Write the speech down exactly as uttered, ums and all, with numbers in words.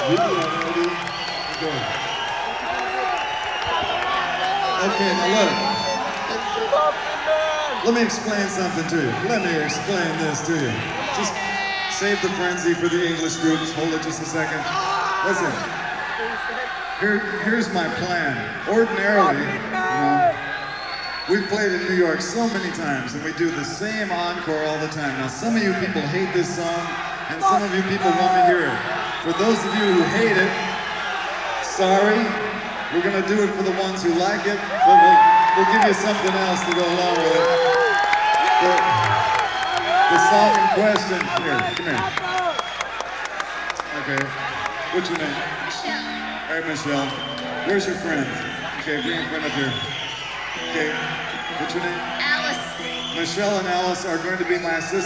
Ready? Ready? Go. Okay, now look. Let me explain something to you. Let me explain this to you. Just save the frenzy for the English groups. Hold it just a second. Listen. Here, here's my plan. Ordinarily, you know, we've played in New York so many times, and we do the same encore all the time. Now, some of you people hate this song, and some of you people want to hear it. For those of you who hate it, sorry. We're gonna do it for the ones who like it, but we'll, we'll give you something else to go along with it. The, the song in question, here, come here. Okay, what's your name? Michelle. All right, Michelle. Where's your friend? Okay, bring your friend up here. Okay, what's your name? Alice. Michelle and Alice are going to be my assistants.